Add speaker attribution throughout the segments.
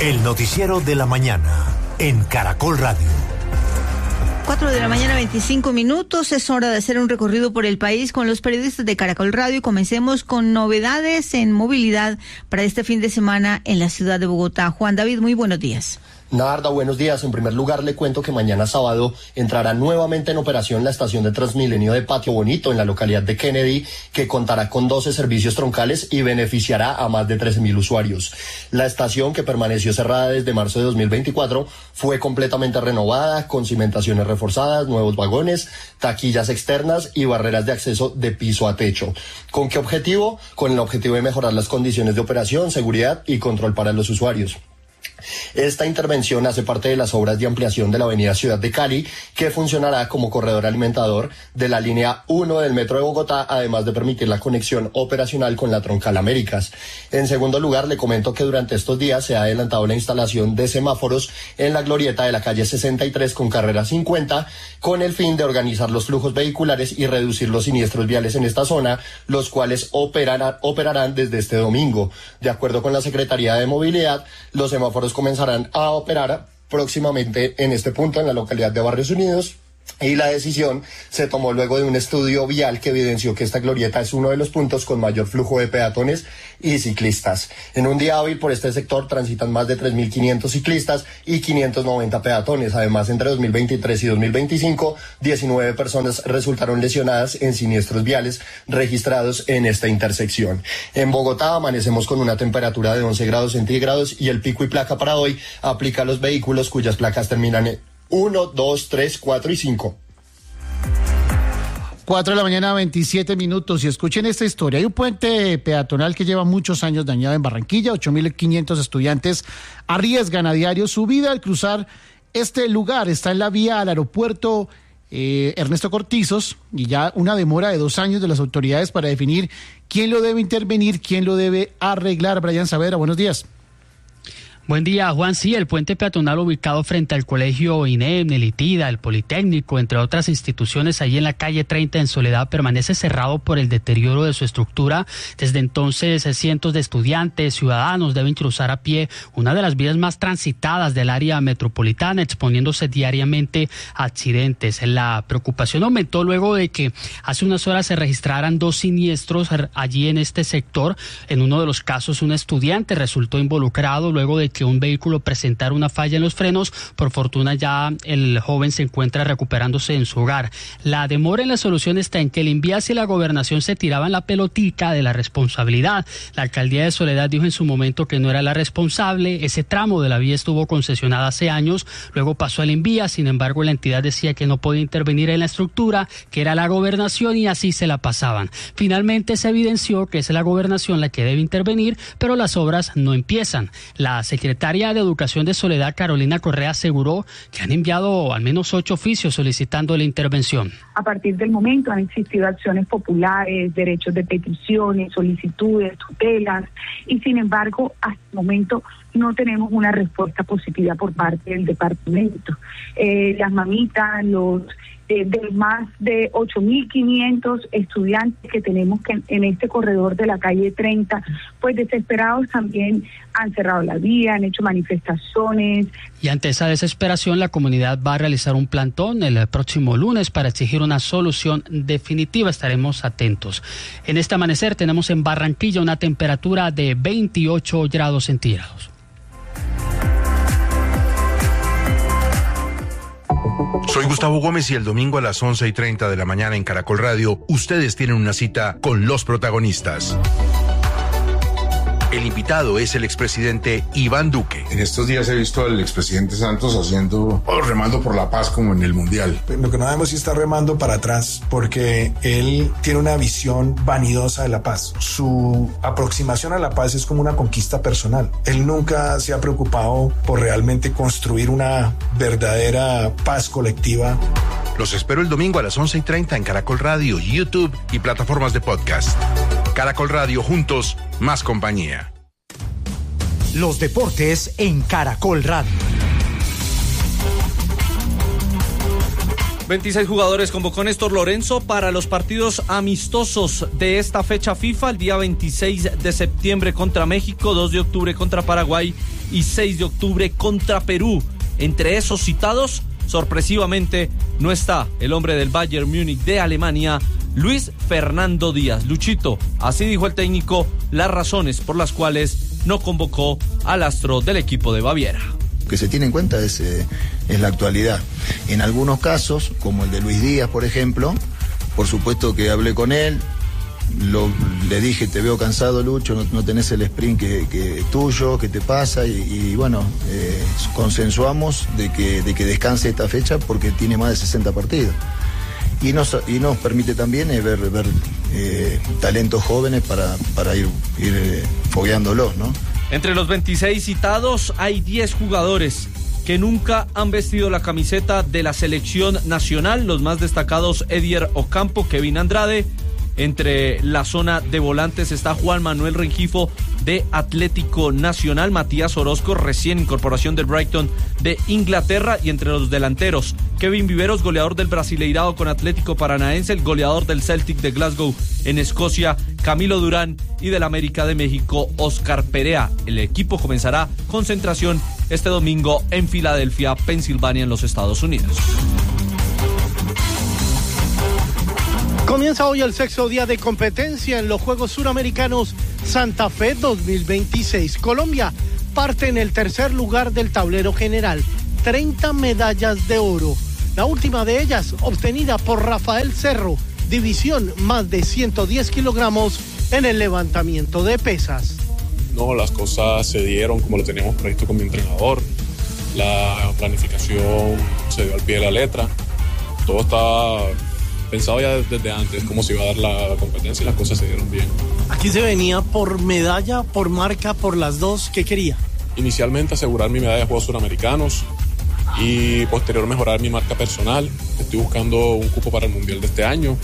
Speaker 1: El noticiero de la mañana en Caracol Radio.
Speaker 2: 4:25 a.m, es hora de hacer un recorrido por el país con los periodistas de Caracol Radio y comencemos con novedades en movilidad para este fin de semana en la ciudad de Bogotá. Juan David, muy buenos días.
Speaker 3: Narda, buenos días. En primer lugar, le cuento que mañana sábado entrará nuevamente en operación la estación de Transmilenio de Patio Bonito en la localidad de Kennedy, que contará con 12 servicios troncales y beneficiará a más de 13.000 usuarios. La estación, que permaneció cerrada desde marzo de 2024, fue completamente renovada, con cimentaciones reforzadas, nuevos vagones, taquillas externas y barreras de acceso de piso a techo. ¿Con qué objetivo? Con el objetivo de mejorar las condiciones de operación, seguridad y control para los usuarios. Esta intervención hace parte de las obras de ampliación de la avenida Ciudad de Cali, que funcionará como corredor alimentador de la línea 1 del Metro de Bogotá, además de permitir la conexión operacional con la Troncal Américas. En segundo lugar, le comento que durante estos días se ha adelantado la instalación de semáforos en la glorieta de la calle 63 con carrera 50, con el fin de organizar los flujos vehiculares y reducir los siniestros viales en esta zona, los cuales operarán desde este domingo. De acuerdo con la Secretaría de Movilidad, los semáforos comenzarán a operar próximamente en este punto, en la localidad de Barrios Unidos, y la decisión se tomó luego de un estudio vial que evidenció que esta glorieta es uno de los puntos con mayor flujo de peatones y ciclistas. En un día hábil por este sector transitan más de 3.500 ciclistas y 590 peatones. Además, entre 2023 y 2025, 19 personas resultaron lesionadas en siniestros viales registrados en esta intersección. En Bogotá amanecemos con una temperatura de 11 grados centígrados y el pico y placa para hoy aplica a los vehículos cuyas placas terminan en 1, 2, 3, 4 y 5.
Speaker 4: 4:27 a.m. y escuchen esta historia. Hay un puente peatonal que lleva muchos años dañado en Barranquilla. 8.500 estudiantes arriesgan a diario su vida al cruzar este lugar. Está en la vía al aeropuerto Ernesto Cortizos, y ya una demora de 2 años de las autoridades para definir quién lo debe intervenir, quién lo debe arreglar. Brian Saavedra, buenos días.
Speaker 5: Buen día, Juan. Sí, el puente peatonal ubicado frente al colegio INEM, el ITIDA, el Politécnico, entre otras instituciones, allí en la calle 30 en Soledad, permanece cerrado por el deterioro de su estructura. Desde entonces, cientos de estudiantes, ciudadanos deben cruzar a pie una de las vías más transitadas del área metropolitana, exponiéndose diariamente a accidentes. La preocupación aumentó luego de que hace unas horas se registraran 2 siniestros allí en este sector. En uno de los casos, un estudiante resultó involucrado luego de que un vehículo presentara una falla en los frenos. Por fortuna ya el joven se encuentra recuperándose en su hogar. La demora en la solución está en que el INVIAS y la gobernación se tiraban la pelotica de la responsabilidad. La alcaldía de Soledad dijo en su momento que no era la responsable. Ese tramo de la vía estuvo concesionada hace años, luego pasó al INVIAS. Sin embargo, la entidad decía que no podía intervenir en la estructura, que era la gobernación, y así se la pasaban. Finalmente se evidenció que es la gobernación la que debe intervenir, pero las obras no empiezan. La secretaria de Educación de Soledad, Carolina Correa, aseguró que han enviado al menos 8 oficios solicitando la intervención.
Speaker 6: A partir del momento han existido acciones populares, derechos de peticiones, solicitudes, tutelas, y sin embargo, hasta el momento no tenemos una respuesta positiva por parte del departamento. Las mamitas, de más de 8.500 estudiantes que tenemos en este corredor de la calle 30, pues desesperados también han cerrado la vía, han hecho manifestaciones.
Speaker 5: Y ante esa desesperación, la comunidad va a realizar un plantón el próximo lunes para exigir una solución definitiva. Estaremos atentos. En este amanecer tenemos en Barranquilla una temperatura de 28 grados centígrados.
Speaker 7: Soy Gustavo Gómez y el domingo a las 11:30 de la mañana en Caracol Radio, ustedes tienen una cita con los protagonistas. El invitado es el expresidente Iván Duque.
Speaker 8: En estos días he visto al expresidente Santos remando por la paz como en el Mundial.
Speaker 9: Lo que no sabemos si está remando para atrás, porque él tiene una visión vanidosa de la paz. Su aproximación a la paz es como una conquista personal. Él nunca se ha preocupado por realmente construir una verdadera paz colectiva.
Speaker 7: Los espero el domingo a las 11:30 en Caracol Radio, YouTube y plataformas de podcast. Caracol Radio, juntos, más compañía.
Speaker 1: Los deportes en Caracol Radio.
Speaker 10: 26 jugadores convocó Néstor Lorenzo para los partidos amistosos de esta fecha FIFA, el día 26 de septiembre contra México, 2 de octubre contra Paraguay y 6 de octubre contra Perú. Entre esos citados, sorpresivamente, no está el hombre del Bayern Múnich de Alemania, Luis Fernando Díaz. Luchito, así dijo el técnico, las razones por las cuales no convocó al astro del equipo de Baviera.
Speaker 11: Lo que se tiene en cuenta es la actualidad. En algunos casos, como el de Luis Díaz, por ejemplo, por supuesto que hablé con él, le dije, te veo cansado, Lucho, no tenés el sprint que tuyo, ¿qué te pasa? Y bueno, consensuamos de que descanse esta fecha porque tiene más de 60 partidos. Y nos permite también ver talentos jóvenes para ir fogueándolos, ¿no?
Speaker 10: Entre los 26 citados hay 10 jugadores que nunca han vestido la camiseta de la selección nacional. Los más destacados, Edier Ocampo, Kevin Andrade. Entre la zona de volantes está Juan Manuel Rengifo de Atlético Nacional, Matías Orozco, recién incorporación del Brighton de Inglaterra, y entre los delanteros, Kevin Viveros, goleador del Brasileirao con Atlético Paranaense, el goleador del Celtic de Glasgow en Escocia, Camilo Durán, y del América de México, Oscar Perea. El equipo comenzará concentración este domingo en Filadelfia, Pensilvania, en los Estados Unidos.
Speaker 12: Comienza hoy el 6º día de competencia en los Juegos Suramericanos Santa Fe 2026. Colombia parte en el tercer lugar del tablero general, 30 medallas de oro. La última de ellas obtenida por Rafael Cerro, división más de 110 kilogramos en el levantamiento de pesas.
Speaker 13: No, las cosas se dieron como lo teníamos previsto con mi entrenador. La planificación se dio al pie de la letra. Todo está pensado ya desde antes cómo se iba a dar la competencia y las cosas se dieron bien.
Speaker 12: Aquí se venía por medalla, por marca, por las dos. ¿Qué quería?
Speaker 13: Inicialmente asegurar mi medalla de Juegos Suramericanos y posterior mejorar mi marca personal. Estoy buscando un cupo para el Mundial de este año.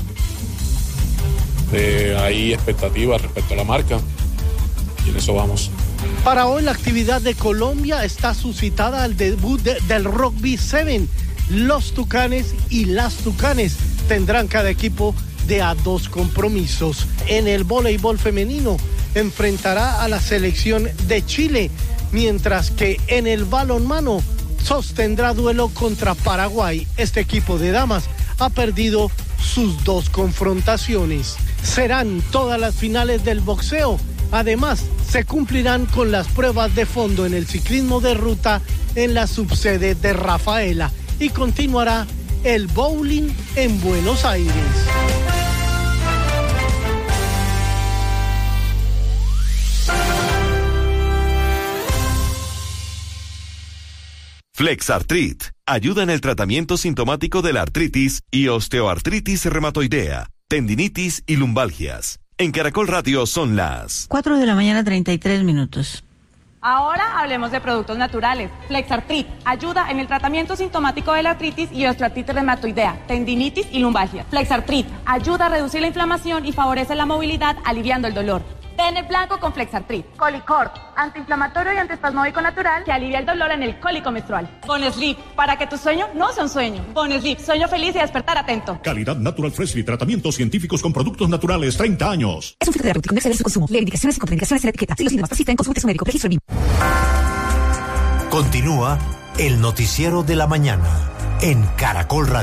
Speaker 13: Hay expectativas respecto a la marca y en eso vamos.
Speaker 12: Para hoy la actividad de Colombia está suscitada al debut del Rugby 7. Los Tucanes y las Tucanes tendrán cada equipo de a 2 compromisos. En el voleibol femenino enfrentará a la selección de Chile, mientras que en el balonmano sostendrá duelo contra Paraguay. Este equipo de damas ha perdido sus 2 confrontaciones. Serán todas las finales del boxeo. Además, se cumplirán con las pruebas de fondo en el ciclismo de ruta en la subsede de Rafaela. Y continuará el bowling en Buenos Aires.
Speaker 14: Flexartrit ayuda en el tratamiento sintomático de la artritis y osteoartritis reumatoidea, tendinitis y lumbalgias. En Caracol Radio son las
Speaker 2: 4:33 a.m.
Speaker 15: Ahora hablemos de productos naturales. Flexartrit ayuda en el tratamiento sintomático de la artritis y osteoartritis reumatoidea, tendinitis y lumbalgia. Flexartrit ayuda a reducir la inflamación y favorece la movilidad, aliviando el dolor. Ten el blanco con Flexartrit. Colicort, antiinflamatorio y antiespasmódico natural que alivia el dolor en el cólico menstrual. Bonesleep, para que tu sueño no sea un sueño. Bonesleep, sueño feliz y despertar atento.
Speaker 16: Calidad Natural Freshly, tratamientos científicos con productos naturales, 30 años.
Speaker 17: Es un filtro terapéutico, no exceder su consumo. Lee indicaciones y contraindicaciones en la etiqueta. Si los síntomas persisten, consulte a su médico. Registro BIM.
Speaker 1: Continúa el noticiero de la mañana en Caracol Radio.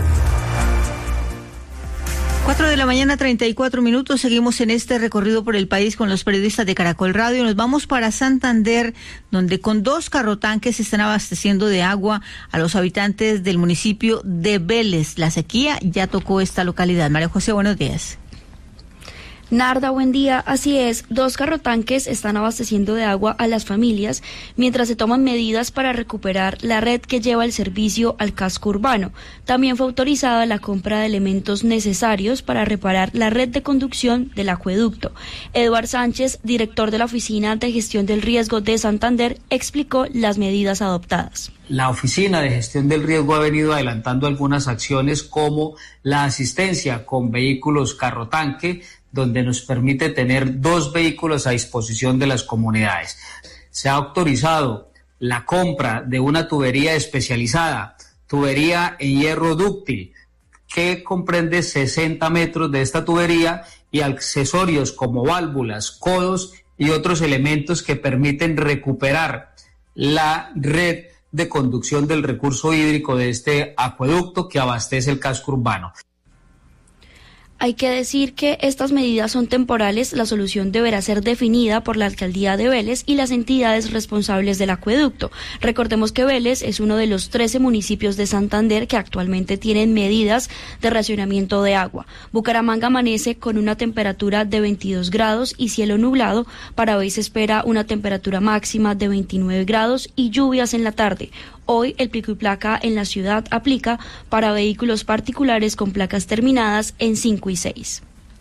Speaker 2: 4:34 a.m. Seguimos en este recorrido por el país con los periodistas de Caracol Radio. Nos vamos para Santander, donde con 2 carrotanques se están abasteciendo de agua a los habitantes del municipio de Vélez. La sequía ya tocó esta localidad. María José, buenos días.
Speaker 18: Narda, buen día. Así es, 2 carrotanques están abasteciendo de agua a las familias mientras se toman medidas para recuperar la red que lleva el servicio al casco urbano. También fue autorizada la compra de elementos necesarios para reparar la red de conducción del acueducto. Eduard Sánchez, director de la Oficina de Gestión del Riesgo de Santander, explicó las medidas adoptadas.
Speaker 19: La Oficina de Gestión del Riesgo ha venido adelantando algunas acciones como la asistencia con vehículos carrotanque, donde nos permite tener 2 vehículos a disposición de las comunidades. Se ha autorizado la compra de una tubería especializada, tubería en hierro dúctil, que comprende 60 metros de esta tubería y accesorios como válvulas, codos y otros elementos que permiten recuperar la red de conducción del recurso hídrico de este acueducto que abastece el casco urbano.
Speaker 18: Hay que decir que estas medidas son temporales, la solución deberá ser definida por la Alcaldía de Vélez y las entidades responsables del acueducto. Recordemos que Vélez es uno de los 13 municipios de Santander que actualmente tienen medidas de racionamiento de agua. Bucaramanga amanece con una temperatura de 22 grados y cielo nublado. Para hoy se espera una temperatura máxima de 29 grados y lluvias en la tarde. Hoy el pico y placa en la ciudad aplica para vehículos particulares con placas terminadas en 5 y 6.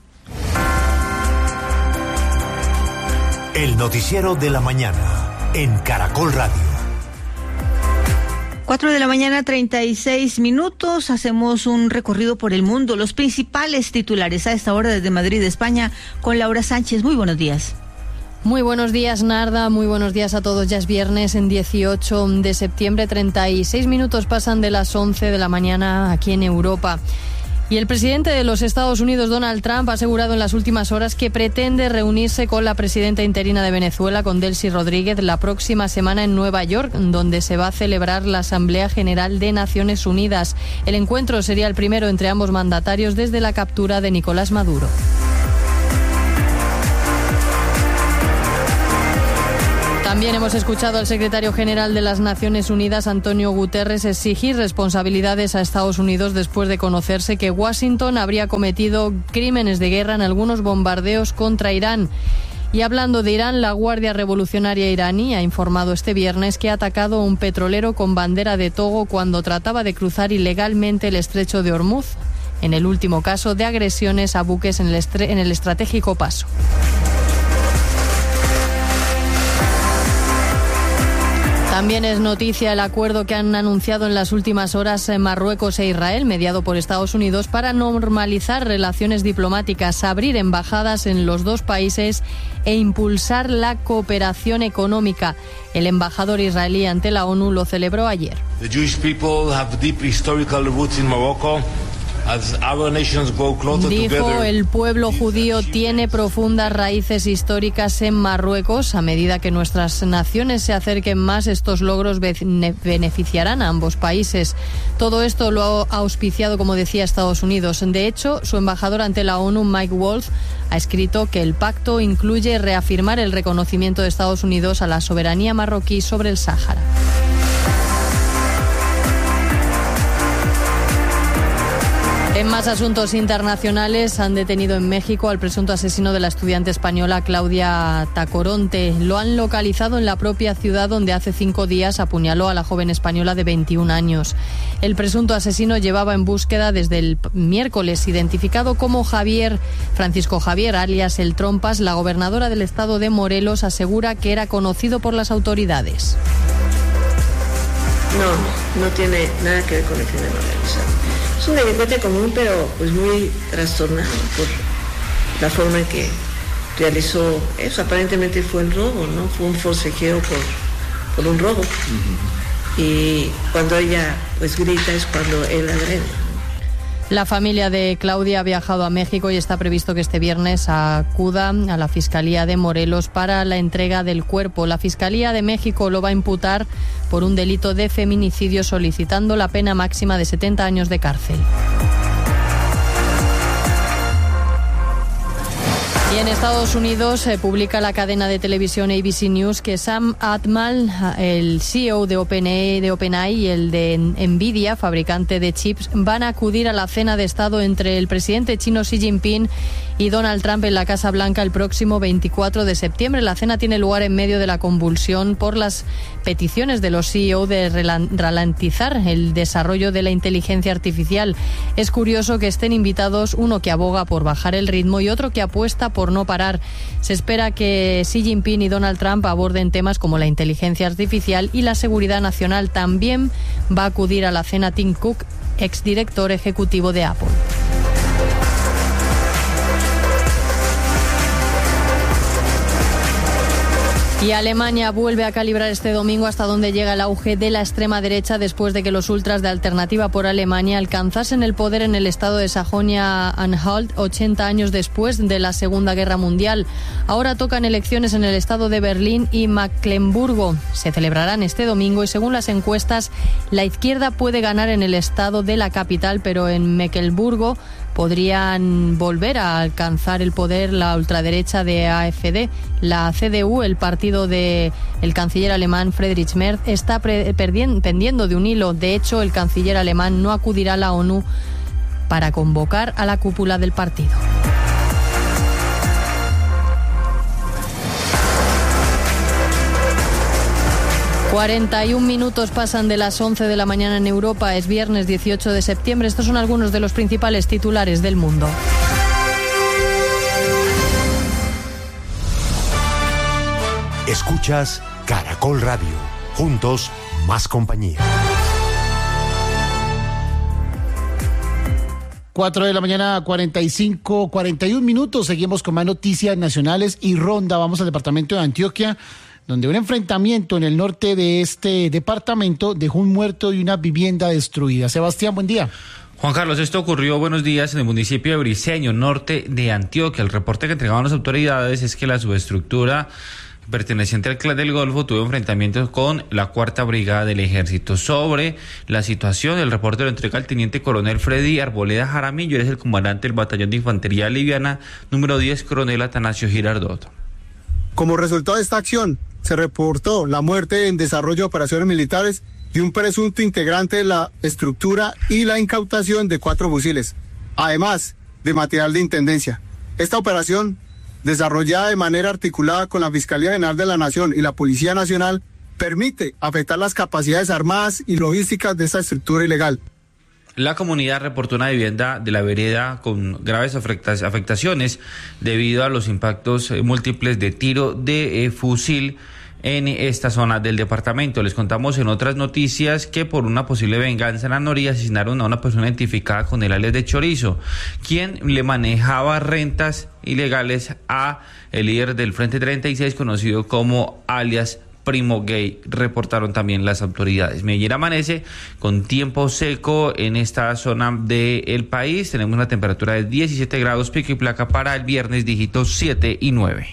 Speaker 1: El noticiero de la mañana en Caracol Radio.
Speaker 2: 4 de la mañana, 36 minutos. Hacemos un recorrido por el mundo. Los principales titulares a esta hora desde Madrid, España, con Laura Sánchez. Muy buenos días.
Speaker 20: Muy buenos días, Narda. Muy buenos días a todos. Ya es viernes, en 18 de septiembre. 36 minutos pasan de las 11 de la mañana aquí en Europa. Y el presidente de los Estados Unidos, Donald Trump, ha asegurado en las últimas horas que pretende reunirse con la presidenta interina de Venezuela, con Delcy Rodríguez, la próxima semana en Nueva York, donde se va a celebrar la Asamblea General de Naciones Unidas. El encuentro sería el primero entre ambos mandatarios desde la captura de Nicolás Maduro. También hemos escuchado al secretario general de las Naciones Unidas, Antonio Guterres, exigir responsabilidades a Estados Unidos después de conocerse que Washington habría cometido crímenes de guerra en algunos bombardeos contra Irán. Y hablando de Irán, la Guardia Revolucionaria iraní ha informado este viernes que ha atacado a un petrolero con bandera de Togo cuando trataba de cruzar ilegalmente el estrecho de Hormuz, en el último caso de agresiones a buques en el estratégico paso. También es noticia el acuerdo que han anunciado en las últimas horas Marruecos e Israel, mediado por Estados Unidos, para normalizar relaciones diplomáticas, abrir embajadas en los dos países e impulsar la cooperación económica. El embajador israelí ante la ONU lo celebró ayer.
Speaker 21: The Jewish people have deep historical roots in Morocco.
Speaker 20: Dijo, el pueblo judío tiene profundas raíces históricas en Marruecos. A medida que nuestras naciones se acerquen más, estos logros beneficiarán a ambos países. Todo esto lo ha auspiciado, como decía, Estados Unidos. De hecho, su embajador ante la ONU, Mike Waltz, ha escrito que el pacto incluye reafirmar el reconocimiento de Estados Unidos a la soberanía marroquí sobre el Sáhara. En más asuntos internacionales, han detenido en México al presunto asesino de la estudiante española Claudia Tacoronte. Lo han localizado en la propia ciudad donde hace 5 días apuñaló a la joven española de 21 años. El presunto asesino llevaba en búsqueda desde el miércoles, identificado como Francisco Javier, alias El Trompas. La gobernadora del estado de Morelos asegura que era conocido por las autoridades.
Speaker 22: No tiene nada que ver con el crimen organizado. Es un delincuente común, pero pues muy trastornado por la forma en que realizó eso. Aparentemente fue el robo, ¿no? Fue un forcejeo por un robo. Uh-huh. Y cuando ella pues grita es cuando él agrede.
Speaker 20: La familia de Claudia ha viajado a México y está previsto que este viernes acuda a la Fiscalía de Morelos para la entrega del cuerpo. La Fiscalía de México lo va a imputar por un delito de feminicidio, solicitando la pena máxima de 70 años de cárcel. Y en Estados Unidos publica la cadena de televisión ABC News que Sam Altman, el CEO de OpenAI y el de Nvidia, fabricante de chips, van a acudir a la cena de Estado entre el presidente chino Xi Jinping y Donald Trump en la Casa Blanca el próximo 24 de septiembre. La cena tiene lugar en medio de la convulsión por las peticiones de los CEO de ralentizar el desarrollo de la inteligencia artificial. Es curioso que estén invitados uno que aboga por bajar el ritmo y otro que apuesta por no parar. Se espera que Xi Jinping y Donald Trump aborden temas como la inteligencia artificial y la seguridad nacional. También va a acudir a la cena Tim Cook, exdirector ejecutivo de Apple. Y Alemania vuelve a calibrar este domingo hasta dónde llega el auge de la extrema derecha después de que los ultras de Alternativa por Alemania alcanzasen el poder en el estado de Sajonia-Anhalt 80 años después de la Segunda Guerra Mundial. Ahora tocan elecciones en el estado de Berlín y Mecklemburgo. Se celebrarán este domingo y según las encuestas, la izquierda puede ganar en el estado de la capital, pero en Mecklemburgo podrían volver a alcanzar el poder la ultraderecha de AfD. La CDU, el partido del canciller alemán Friedrich Merz, está pendiendo de un hilo. De hecho, el canciller alemán no acudirá a la ONU para convocar a la cúpula del partido. ...41 pasan de las 11 de la mañana en Europa. Es viernes 18 de septiembre. Estos son algunos de los principales titulares del mundo.
Speaker 1: Escuchas Caracol Radio. Juntos, más compañía.
Speaker 3: 4 de la mañana, 41 minutos. Seguimos con más noticias nacionales y ronda. Vamos al departamento de Antioquia, donde un enfrentamiento en el norte de este departamento dejó un muerto y una vivienda destruida. Sebastián, buen día.
Speaker 4: Juan Carlos, esto ocurrió, buenos días, en el municipio de Briceño, norte de Antioquia. El reporte que entregaban las autoridades es que la subestructura perteneciente al Clan del Golfo tuvo enfrentamientos con la 4ª Brigada del Ejército. Sobre la situación, el reporte lo entrega el teniente coronel Freddy Arboleda Jaramillo, él es el comandante del batallón de infantería liviana número 10, coronel Atanasio Girardot.
Speaker 23: Como resultado de esta acción, se reportó la muerte en desarrollo de operaciones militares de un presunto integrante de la estructura y la incautación de 4 fusiles, además de material de intendencia. Esta operación, desarrollada de manera articulada con la Fiscalía General de la Nación y la Policía Nacional, permite afectar las capacidades armadas y logísticas de esta estructura ilegal.
Speaker 4: La comunidad reportó una vivienda de la vereda con graves afectaciones debido a los impactos múltiples de tiro de fusil en esta zona del departamento. Les contamos en otras noticias que por una posible venganza en la Noria asesinaron a una persona identificada con el alias de Chorizo, quien le manejaba rentas ilegales a el líder del Frente 36, conocido como alias Primo Gay, reportaron también las autoridades. Medellín amanece con tiempo seco en esta zona del país. Tenemos una temperatura de 17 grados, pico y placa para el viernes, dígitos 7 y 9.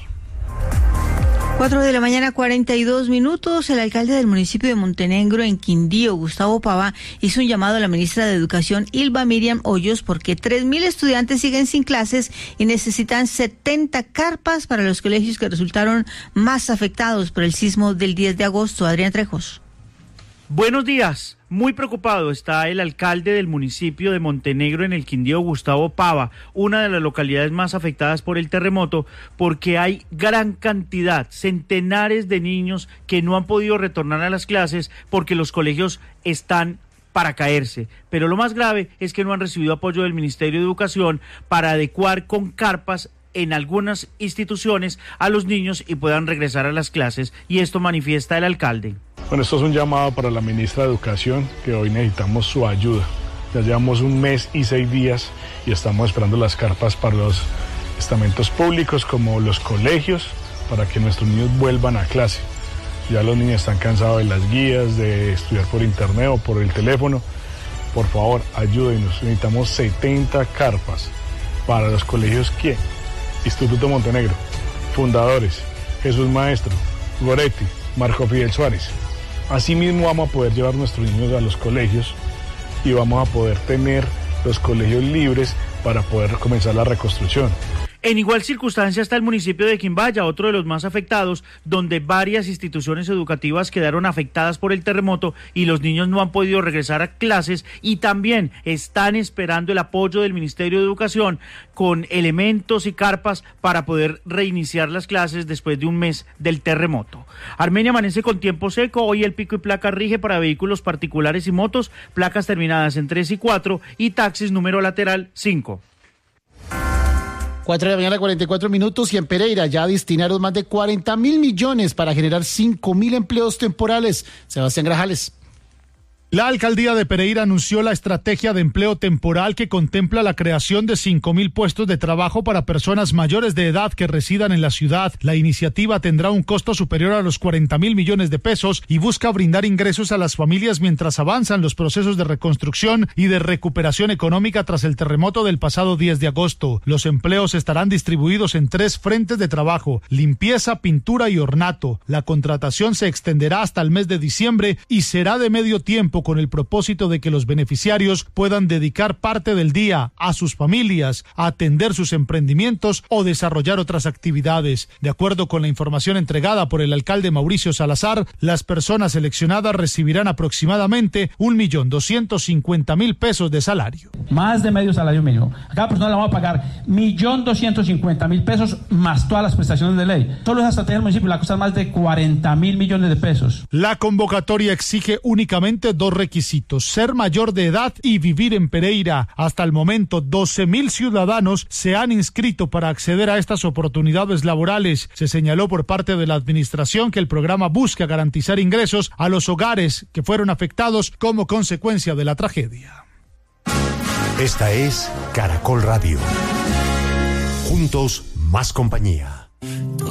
Speaker 2: 4 de la mañana, 42 minutos. El alcalde del municipio de Montenegro, en Quindío, Gustavo Pava, hizo un llamado a la ministra de Educación, Ylva Miriam Hoyos, porque 3.000 estudiantes siguen sin clases y necesitan 70 carpas para los colegios que resultaron más afectados por el sismo del 10 de agosto. Adrián Trejos.
Speaker 24: Buenos días. Muy preocupado está el alcalde del municipio de Montenegro, en el Quindío, Gustavo Pava, una de las localidades más afectadas por el terremoto, porque hay gran cantidad, centenares de niños que no han podido retornar a las clases porque los colegios están para caerse. Pero lo más grave es que no han recibido apoyo del Ministerio de Educación para adecuar con carpas en algunas instituciones a los niños y puedan regresar a las clases, y esto manifiesta el alcalde.
Speaker 25: Bueno, esto es un llamado para la ministra de Educación, que hoy necesitamos su ayuda. Ya llevamos 1 mes y 6 días y estamos esperando las carpas para los estamentos públicos como los colegios, para que nuestros niños vuelvan a clase. Ya los niños están cansados de las guías, de estudiar por internet o por el teléfono. Por favor, ayúdenos. Necesitamos 70 carpas para los colegios que Instituto Montenegro, Fundadores, Jesús Maestro, Goretti, Marco Fidel Suárez. Asimismo vamos a poder llevar nuestros niños a los colegios y vamos a poder tener los colegios libres para poder comenzar la reconstrucción.
Speaker 24: En igual circunstancia está el municipio de Quimbaya, otro de los más afectados, donde varias instituciones educativas quedaron afectadas por el terremoto y los niños no han podido regresar a clases y también están esperando el apoyo del Ministerio de Educación con elementos y carpas para poder reiniciar las clases después de 1 mes del terremoto. Armenia amanece con tiempo seco. Hoy el pico y placa rige para vehículos particulares y motos, placas terminadas en 3 y 4 y taxis número lateral 5.
Speaker 3: 4 de la mañana, 44 minutos, y en Pereira ya destinaron más de 40.000 millones para generar 5.000 empleos temporales. Sebastián Grajales.
Speaker 5: La alcaldía de Pereira anunció la estrategia de empleo temporal que contempla la creación de 5.000 puestos de trabajo para personas mayores de edad que residan en la ciudad. La iniciativa tendrá un costo superior a los 40.000 millones de pesos y busca brindar ingresos a las familias mientras avanzan los procesos de reconstrucción y de recuperación económica tras el terremoto del pasado 10 de agosto. Los empleos estarán distribuidos en 3 frentes de trabajo: limpieza, pintura y ornato. La contratación se extenderá hasta el mes de diciembre y será de medio tiempo, con el propósito de que los beneficiarios puedan dedicar parte del día a sus familias, a atender sus emprendimientos o desarrollar otras actividades. De acuerdo con la información entregada por el alcalde Mauricio Salazar, las personas seleccionadas recibirán aproximadamente 1.250.000 pesos de salario.
Speaker 6: Más de medio salario mínimo. A cada persona le vamos a pagar 1.250.000 pesos más todas las prestaciones de ley. Solo esa estrategia del municipio le va a costar más de 40.000 millones de pesos.
Speaker 5: La convocatoria exige únicamente 2 requisitos: ser mayor de edad y vivir en Pereira. Hasta el momento, 12.000 ciudadanos se han inscrito para acceder a estas oportunidades laborales. Se señaló por parte de la administración que el programa busca garantizar ingresos a los hogares que fueron afectados como consecuencia de la tragedia.
Speaker 1: Esta es Caracol Radio. Juntos, más compañía.